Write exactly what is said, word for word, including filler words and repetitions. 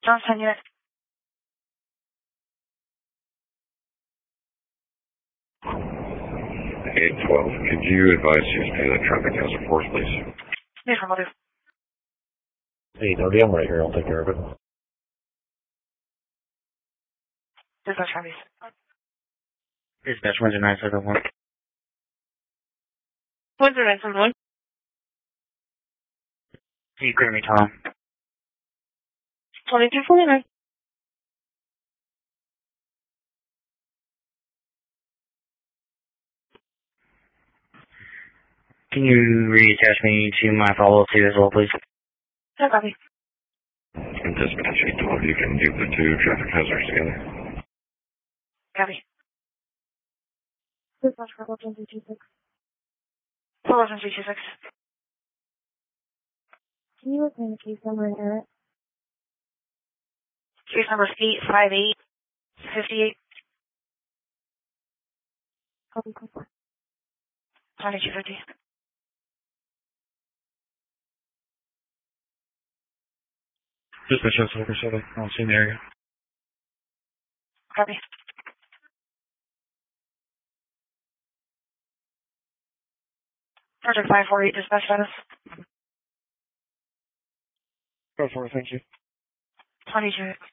Johnstown unit. eight twelve, could you advise C S P that traffic hazard force, please? Yes, will do. eight thirty, I'm right here, I'll take care of it. Dispatch Harvey. Dispatch one zero nine seven one. one zero nine seven one. Can you clear me, Tom? twenty-two forty-nine. Can you reattach me to my follow-up too as well, please? No copy. And dispatch eight twelve, you can do the two traffic hazards together. Copy. Dispatch for eleven three two six. eleven three two six. Can you assign the case number and error? Case number is eight five eight five eight. Copy, copy. twenty-two fifty. Dispatch oh seven seven, I'll see in the area. Copy. Project five four eight, dispatch status. Go for it, thank you. twenty-two.